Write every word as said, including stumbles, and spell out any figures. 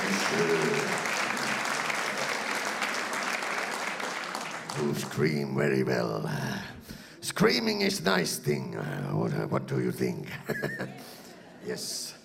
You scream very well. Screaming is nice thing. Uh, what, what do you think? Yes.